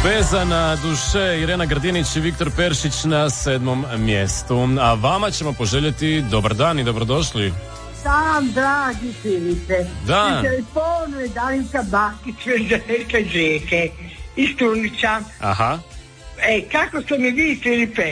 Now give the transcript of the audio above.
Vezana duše, Irena Grdinić i Viktor Peršić na 7. mjestu. A vama ćemo poželjeti dobar dan i dobrodošli. Dan, dragi Filipe. Dan. U telefonu je Darinka Bakić, Veželjka Žeke iz Turnića. Aha. Kako ste mi vi, Filipe?